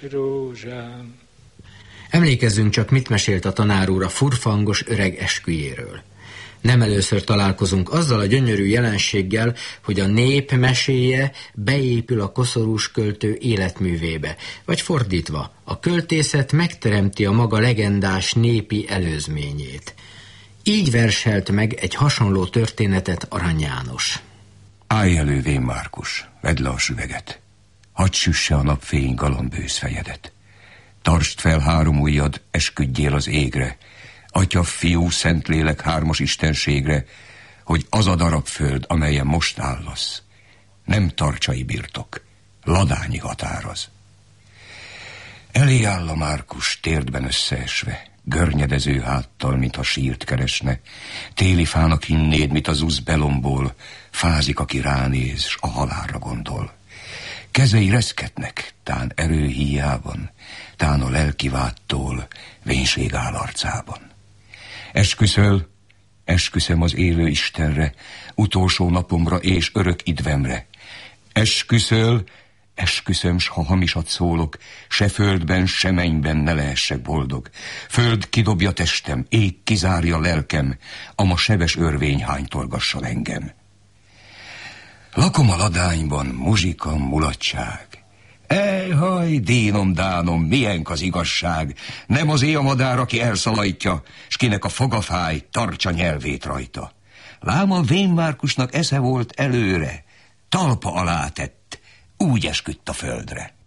rózsám. Emlékezzünk csak, mit mesélt a tanár úr a furfangos öreg esküjéről. Nem először találkozunk azzal a gyönyörű jelenséggel, hogy a nép meséje beépül a koszorús költő életművébe, vagy fordítva, a költészet megteremti a maga legendás népi előzményét. Így verselt meg egy hasonló történetet Arany János. Állj elő, Vén Márkus, vedd le a süveget. Hadd süsse a napfény galambősz fejedet. Tartsd fel 3 ujjad, esküdjél az égre, Atya, Fiú, Szentlélek 3-as istenségre, hogy az a darab föld, amelyen most állasz, nem tarcsai birtok, ladányi határoz. Elé áll a Márkus térdben összeesve, görnyedező háttal, mintha sírt keresne, téli fának hinnéd, mit az usz belombol, fázik, aki ránéz, s a halálra gondol. Kezei reszketnek, tán erő híjában, tán a lelki váttól vénség áll arcában. Esküszöl, esküszöm az élő Istenre, utolsó napomra és örök idvemre. Esküszöl, esküszöm, s ha hamisat szólok, se földben, se mennyben ne lehessek boldog. Föld kidobja testem, ég kizárja lelkem, ama sebes örvény hánytorgassal engem. Lakom a ladányban, muzsika, mulatság. Haj, dínom, dánom, milyenk az igazság. Nem az éjmadár, aki elszalajtja, s kinek a foga fáj, tartsa nyelvét rajta. Lám a Vén Márkusnak esze volt előre, talpa alá tett, úgy esküdt a földre.